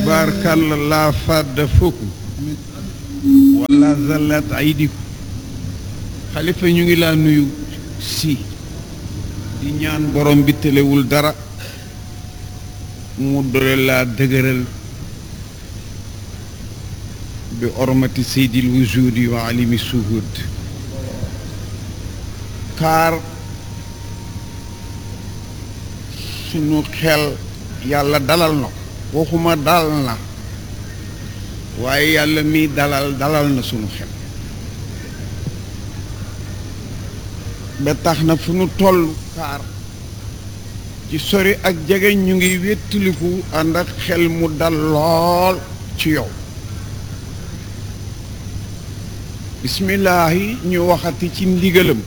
tubaarkàlla laa fàdda fooku wala zallat aydiku xalifa ñu ngi laa nuyu si di ñaan borom bi telewul dara mu dole laa dëgëral bi ormati seydil wujudi wa alimi suhud kaar sunu xel yàlla dalal na ko waxuma dal na waaye yàlla mi dalal na sunu xel ba tax na fu nu toll kaar ci sori ak jege ñu ngi wéttaliku ànd ak xel mu dal lool ci yow bismillaahi ñu waxati ci ndigalam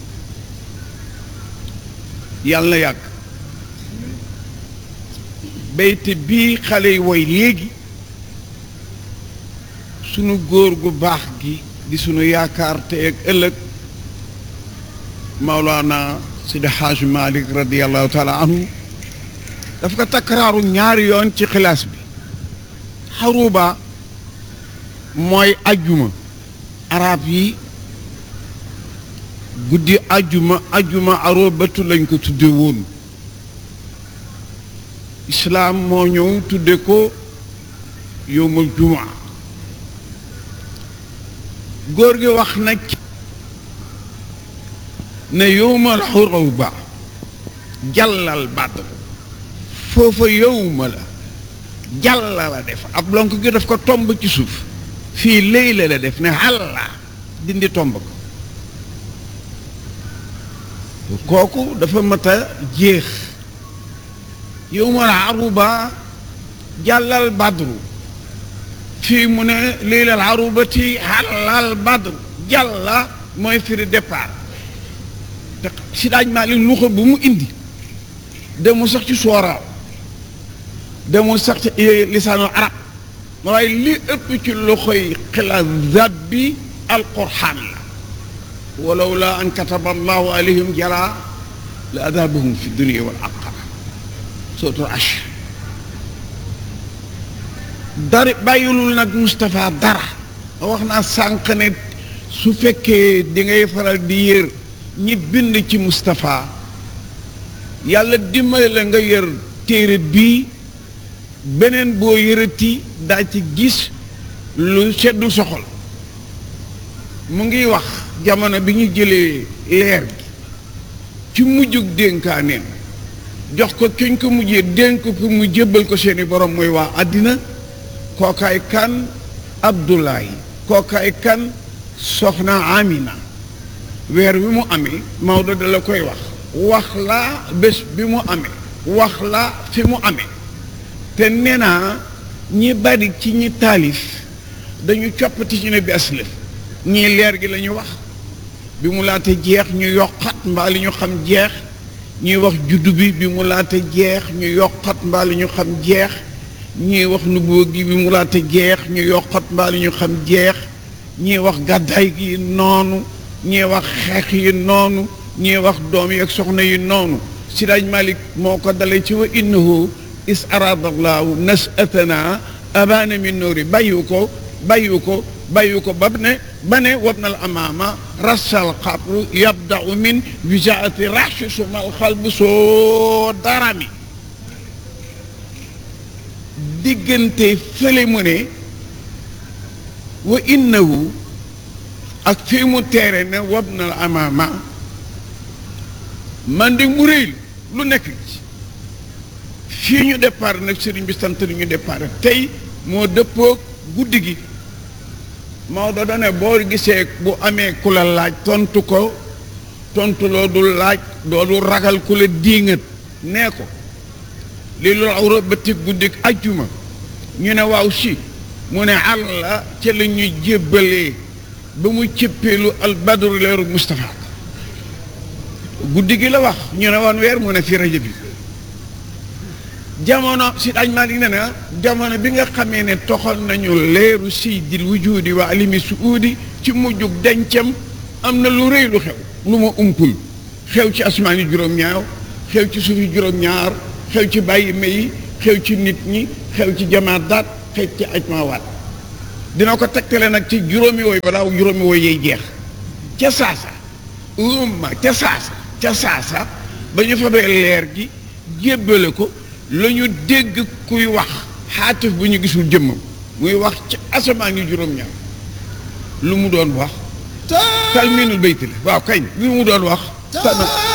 yàlla yàgg béyte bii xale yi woy léegi sunu góor gu baax gi di sunu yaakaar tey ak ëllëg Mawlaana Sidi Haaji Malick radiyallahu taala anhu daf ko takraaru ñaari yoon ci xilaas bi xaruba mooy ajjuma arab yi guddi ajjuma arobatu lañ ko tudde woon islaam moo ñëw tudde ko yowmul jumaa góor gi wax na ne yowmal xuruba jàllal badr foofa yowma la jàlla la def ab lonk gi daf ko tomb ci suuf fii layla la def ne xàlla dindi tomb ko kooku dafa mat a jeex yowmal aruba jàllal badru fii mu ne laylal arubati xàllal badru jàlla mooy firi départ te si daaj maa li luxa bu mu indi demul sax ci sooraaw demul sax ci lisaanul arab waaye li ëpp ci loxoy xilaas zabbi alquraan la walaw laa an kataba allahu alayhim jala la adabahum fi dunia wal aqara sootul ash dara bàyyilul nag Moustapha dara wax naa sànq ne su fekkee di ngay faral di yër ñi bind ci Moustapha yàlla dimbali la nga yër téere bii beneen boo yërati daa ci gis lu seddu soxol mu ngi wax jamono bi ñu jëlee leer gi ci mujjug dénkaaneem jox ko kiñ ko mujjee dénk ko mu jébbal ko seeni borom mooy waa àddina kookaay kan Abdoulaye kookaay kan soxna Amina weer wi mu amee Maodo da la koy wax la bés bi mu amee wax la fi mu amee te nee naa ñi bari ci ñi taalif dañu coppati ci ne bi aslëf ñii leer gi la ñu wax bi mu laata jeex ñu yokkat mbaa li ñu xam jeex ñuy wax juddu bi mu laata jeex ñu yokkat mbaa li ñu xam jeex ñii wax nubuwa gi bi mu laata jeex ñu yokkat mbaa li ñu xam jeex ñii wax gàddaay gi noonu ñii wax xeex yi noonu ñii wax doom yi ak soxna yi noonu Sidaaj Malik moo ko dalee ci wa innahu is aradallahu nasatana abana min noori bàyyu ko ba ne wabnal amaama rasal xabru yabdau min wijaati raxsi sumal xalbu soo darami diggante fële mu ne wa innahu ak fii mu teere ne wabnal amaama man de mu réy lu nekk ci fii ñu départ nag sëriñ bi sant ñu départ tey moo dëppoog guddi gi Maodo dane boo gisee bu amee ku la laaj tontu ko tontu loo dul laaj doo dul ragal ku la diingat nee ko li loolu awra bëti guddi ajjuma ñu ne waaw si mu ne àlla ca la ñu jébbalee ba mu cëppeelu albadru leeru Moustapha guddi gi la wax ñu ne woon weer mu ne fi rajo bi jamono si dañ maa ne na jamono bi nga xamee ne toxal nañu leeru sayyidil wujudi wa alimi suudi ci mujjug dencam am na lu rëy lu xew lu ma umpul xew ci asmaan yi juróom-ñaar xew ci suuf yi juróom-ñaar xew ci bàyyi may xew ci nit ñi xew ci jamaadaat xew ci ajmaawaat dina ko tegtale nag ci juróomi wooyu balaa juróomi wooyu yey jeex ca saasa umma ca saasa ba ñu fabee leer gi jébbale ko la ñu dégg kuy wax xaatif bu ñu gisul jëmmam muy wax ci asamaan yi juróom-ñaar lu mu doon wax talminul bayti la waaw kañ lu mu doon wax